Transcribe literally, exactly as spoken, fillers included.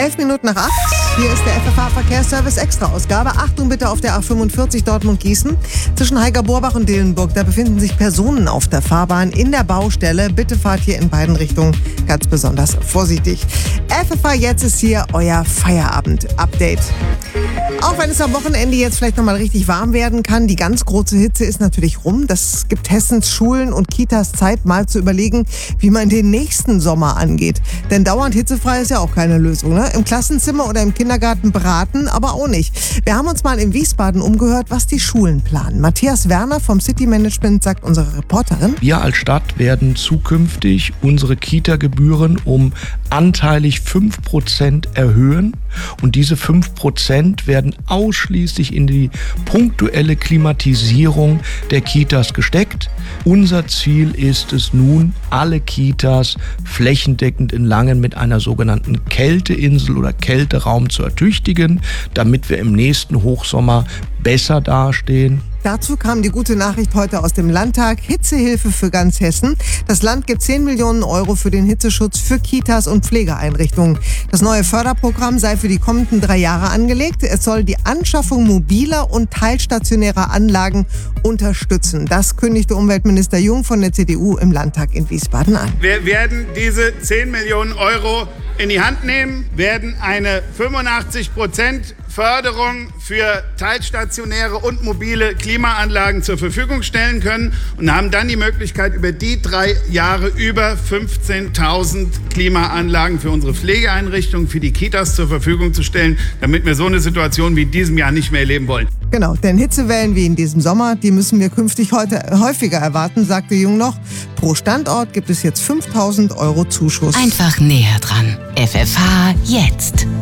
Elf Minuten nach acht. Hier ist der F F H-Verkehrsservice Extra-Ausgabe. Achtung bitte auf der A fünfundvierzig Dortmund-Gießen. Zwischen Heiger-Borbach und Dillenburg, da befinden sich Personen auf der Fahrbahn in der Baustelle. Bitte fahrt hier in beiden Richtungen ganz besonders vorsichtig. F F H jetzt ist hier euer Feierabend-Update. Auch wenn es am Wochenende jetzt vielleicht nochmal richtig warm werden kann, die ganz große Hitze ist natürlich rum. Das gibt Hessens Schulen und Kitas Zeit, mal zu überlegen, wie man den nächsten Sommer angeht. Denn dauernd hitzefrei ist ja auch keine Lösung, ne? Im Klassenzimmer oder im Kindergarten beraten, aber auch nicht. Wir haben uns mal in Wiesbaden umgehört, was die Schulen planen. Matthias Werner vom City Management sagt unsere Reporterin. Wir als Stadt werden zukünftig unsere Kita-Gebühren um anteilig fünf Prozent erhöhen. Und diese fünf Prozent werden ausschließlich in die punktuelle Klimatisierung der Kitas gesteckt. Unser Ziel ist es nun, alle Kitas flächendeckend in Langen mit einer sogenannten Kälteinsel oder Kälteraum zu ertüchtigen, damit wir im nächsten Hochsommer besser dastehen. Dazu kam die gute Nachricht heute aus dem Landtag. Hitzehilfe für ganz Hessen. Das Land gibt zehn Millionen Euro für den Hitzeschutz für Kitas und Pflegeeinrichtungen. Das neue Förderprogramm sei für die kommenden drei Jahre angelegt. Es soll die Anschaffung mobiler und teilstationärer Anlagen unterstützen. Das kündigte Umweltminister Jung von der C D U im Landtag in Wiesbaden an. Wir werden diese zehn Millionen Euro in die Hand nehmen, werden eine fünfundachtzig Prozent Förderung für teilstationäre und mobile Klimaanlagen zur Verfügung stellen können und haben dann die Möglichkeit, über die drei Jahre über fünfzehntausend Klimaanlagen für unsere Pflegeeinrichtungen, für die Kitas zur Verfügung zu stellen, damit wir so eine Situation wie in diesem Jahr nicht mehr erleben wollen. Genau, denn Hitzewellen wie in diesem Sommer, die müssen wir künftig heute häufiger erwarten, sagte Jung noch. Pro Standort gibt es jetzt fünftausend Euro Zuschuss. Einfach näher dran. F F H jetzt.